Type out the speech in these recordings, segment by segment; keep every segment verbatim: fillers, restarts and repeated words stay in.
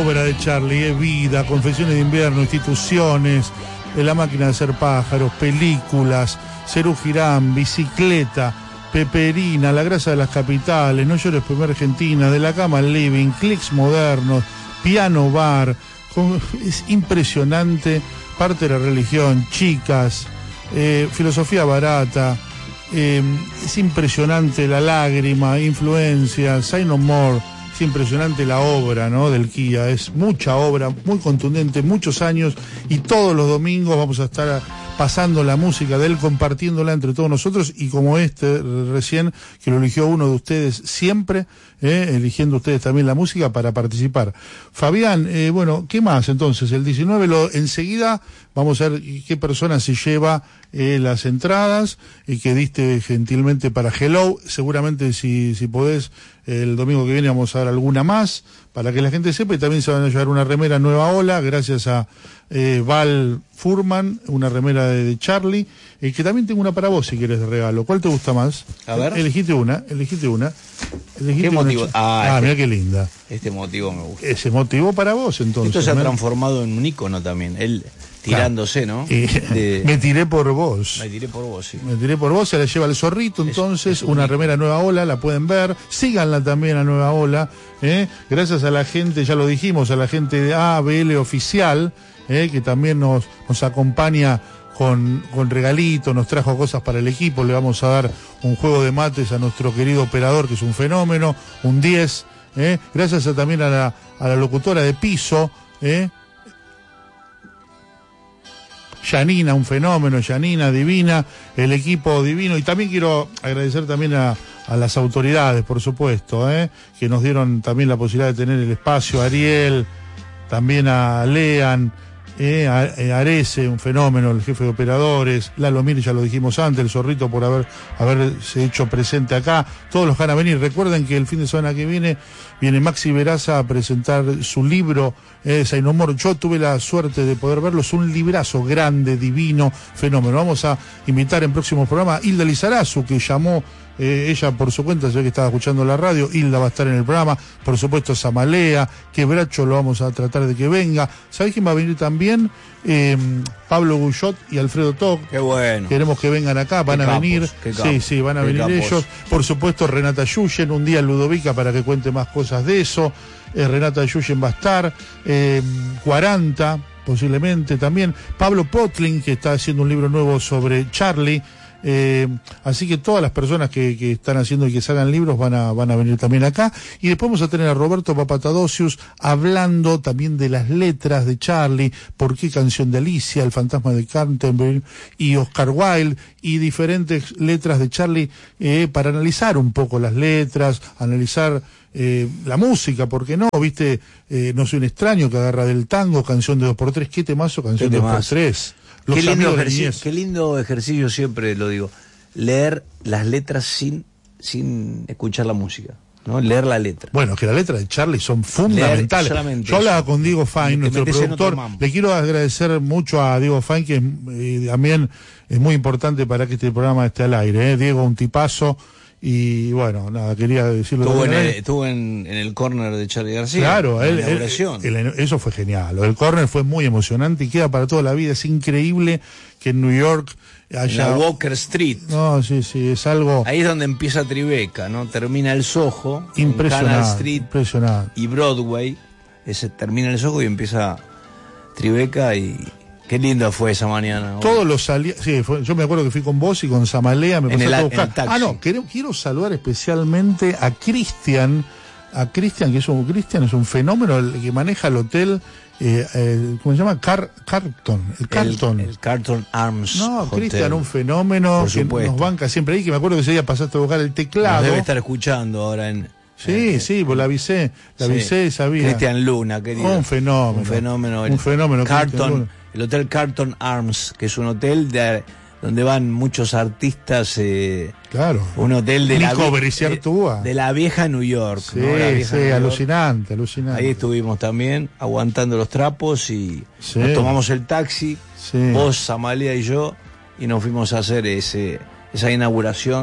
obra de Charlie, eh, Vida, Confesiones de Invierno, Instituciones, eh, La Máquina de Hacer Pájaros, películas, Cerú Girán, Bicicleta, Peperina, La Grasa de las Capitales, No Llores Primer Argentina, De la Cama al Living, Clics Modernos, Piano Bar, con, es impresionante, Parte de la Religión, Chicas, eh, Filosofía Barata, eh, es impresionante La Lágrima, Influencia, Say No More. Es impresionante la obra, ¿no?, del Kia, es mucha obra, muy contundente, muchos años, y todos los domingos vamos a estar pasando la música de él, compartiéndola entre todos nosotros, y como este recién, que lo eligió uno de ustedes siempre, eh, eligiendo ustedes también la música para participar. Fabián, eh, bueno, ¿qué más entonces? El diecinueve, lo, enseguida vamos a ver qué persona se lleva eh, las entradas y que diste gentilmente para Hello. Seguramente si, si podés, el domingo que viene vamos a dar alguna más para que la gente sepa, y también se van a llevar una remera Nueva Ola gracias a eh, Val Furman, una remera de, de Charlie, eh, que también tengo una para vos si querés de regalo. ¿Cuál te gusta más? A ver. Elegiste una, elegiste una. Elegiste ¿Qué una motivo? ch- Ah, ah este, mira qué linda. Este motivo me gusta. Ese motivo para vos entonces. Esto se ha ¿no? transformado en un ícono también, él tirándose, ¿no? Eh, De- me tiré por vos. Me tiré por vos, sí. Me tiré por vos, se la lleva el Zorrito, entonces, es un una ícono. remera Nueva Ola, la pueden ver, síganla también a Nueva Ola, ¿eh? Gracias a la gente, ya lo dijimos, a la gente de A B L Oficial, ¿eh? Que también nos, nos acompaña con, con regalitos, nos trajo cosas para el equipo, le vamos a dar un juego de mates a nuestro querido operador, que es un fenómeno, un diez, ¿eh? Gracias a, también a la, a la locutora de piso, ¿eh? Yanina, un fenómeno, Yanina, divina, el equipo divino, y también quiero agradecer también a, a las autoridades, por supuesto, ¿eh? Que nos dieron también la posibilidad de tener el espacio, a Ariel, también a Lean, eh, a, a Arese, un fenómeno, el jefe de operadores, Lalo Mir, ya lo dijimos antes, el Zorrito por haber haberse hecho presente acá, todos los que van a venir. Recuerden que el fin de semana que viene viene Maxi Veraza a presentar su libro, eh, Say No More. Yo tuve la suerte de poder verlo, es un librazo grande, divino, fenómeno. Vamos a invitar en próximos programas a Hilda Lizarazu, que llamó eh, ella por su cuenta, se ve que estaba escuchando la radio. Hilda va a estar en el programa, por supuesto Samalea, Quebracho lo vamos a tratar de que venga. ¿Sabés quién va a venir también? Eh, Pablo Guyot y Alfredo Toc. Qué bueno. Queremos que vengan acá, van Qué a capos, venir. qué Sí, capos, sí, van a qué venir capos. ellos. Por supuesto Renata Yuyen, un día en Ludovica para que cuente más cosas de eso. Eh, Renata Yuyen va a estar. Eh, cuarenta, posiblemente también. Pablo Potling, que está haciendo un libro nuevo sobre Charlie. Eh, así que todas las personas que, que están haciendo y que salgan libros van a, van a venir también acá. Y después vamos a tener a Roberto Papadosius hablando también de las letras de Charlie, por qué Canción de Alicia, El Fantasma de Canterbury y Oscar Wilde, y diferentes letras de Charlie, eh, para analizar un poco las letras, analizar eh, la música, ¿por qué no? Viste, eh, No soy un extraño, que agarra del tango, Canción de dos por tres, qué temazo, Canción Qué de dos por temazo. tres. Los Qué lindo, amigos de la ejercicio, niñez. qué lindo ejercicio, siempre lo digo, leer las letras sin, sin escuchar la música, ¿no? Leer la letra. Bueno, que las letras de Charlie son fundamentales. solamente Yo hablaba eso. con Diego Fine, Te nuestro metes en otro productor. mambo. Le quiero agradecer mucho a Diego Fine, que eh, también es muy importante para que este programa esté al aire. ¿eh? Diego, un tipazo. Y bueno, nada, quería decirlo. Estuvo, en también. el, estuvo en, en el corner de Charlie García. Claro, en él, la él- inauguración. él- eso fue genial. El córner fue muy emocionante y queda para toda la vida. Es increíble que en New York en haya... la Walker Street. No, sí, sí, es algo Ahí es donde empieza Tribeca, ¿no? Termina el Soho, en impresionante. Canal Street Impresionante. y Broadway. Ese termina el Soho y empieza Tribeca, y qué linda fue esa mañana. Todos los salía, sí, fue- yo me acuerdo que fui con vos y con Samalea, me En pasaste el- a en buscar. el taxi. Ah, no, quiero, quiero saludar especialmente a Cristian, a Cristian, que es un Cristian, es un fenómeno, el que maneja el hotel, eh, el- ¿cómo se llama? Car, Carton, el Carton. El, el Carton Arms. no, Hotel. Cristian, un fenómeno Por que supuesto. nos banca siempre ahí, que me acuerdo que ese día pasaste a buscar el Nos teclado. debe estar escuchando ahora en... Sí, eh, sí, pues la avisé, la sí. avisé, sabía. Cristian Luna, querido. Un fenómeno. Un fenómeno. Un fenómeno, Cristian Carton, Luna. el Hotel Carton Arms, que es un hotel de, donde van muchos artistas, eh, Claro. un hotel de la, Nico vie- Bericiartúa. de, de la vieja New York. Sí, ¿no? La vieja sí, New York. alucinante, alucinante. Ahí estuvimos también, aguantando los trapos, y Sí. nos tomamos el taxi, Sí. vos, Amalia y yo, y nos fuimos a hacer ese esa inauguración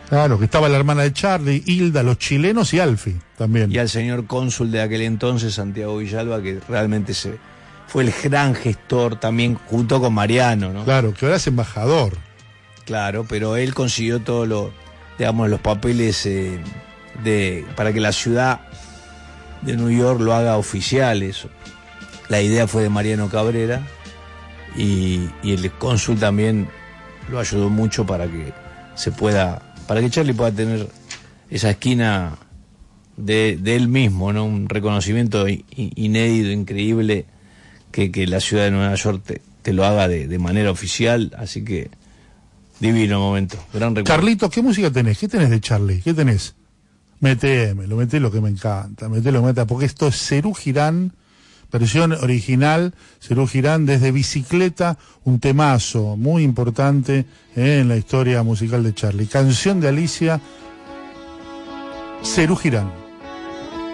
Claro, que estaba la hermana de Charlie, Hilda, los chilenos y Alfie también. Y al señor cónsul de aquel entonces, Santiago Villalba, que realmente se fue el gran gestor también junto con Mariano, ¿no? Claro, que ahora es embajador. Claro, pero él consiguió todos los, digamos, los papeles eh, de para que la ciudad de New York lo haga oficial, eso. La idea fue de Mariano Cabrera y, y el cónsul también lo ayudó mucho para que se pueda, para que Charlie pueda tener esa esquina de, de él mismo, ¿no? Un reconocimiento inédito, increíble, que, que la ciudad de Nueva York te, te lo haga de, de manera oficial, así que divino momento, gran recuerdo. Carlitos, ¿qué música tenés? ¿Qué tenés de Charlie? ¿Qué tenés? Meteme, lo meté lo que me encanta, meté lo que me encanta, porque esto es Serú Girán, versión original, Serú Girán desde Bicicleta, un temazo muy importante eh, en la historia musical de Charlie. Canción de Alicia, Serú Girán.